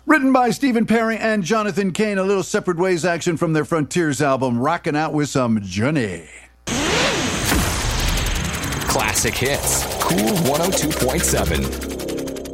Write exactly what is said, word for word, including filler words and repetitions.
Written by Stephen Perry and Jonathan Cain, a little Separate Ways action from their Frontiers album, rocking out with some Johnny. Classic hits. Cool one oh two point seven.